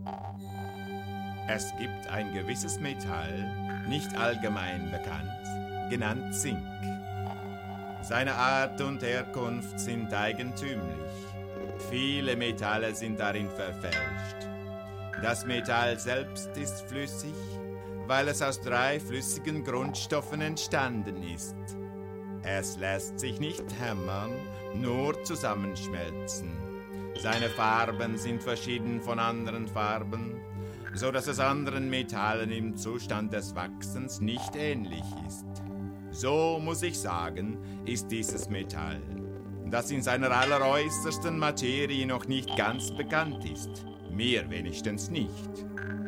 Es gibt ein gewisses Metall, nicht allgemein bekannt, genannt Zink. Seine Art und Herkunft sind eigentümlich. Viele Metalle sind darin verfälscht. Das Metall selbst ist flüssig, weil es aus 3 flüssigen Grundstoffen entstanden ist. Es lässt sich nicht hämmern, nur zusammenschmelzen. Seine Farben sind verschieden von anderen Farben, so dass es anderen Metallen im Zustand des Wachsens nicht ähnlich ist. So muss ich sagen, ist dieses Metall, das in seiner alleräußersten Materie noch nicht ganz bekannt ist, mir wenigstens nicht.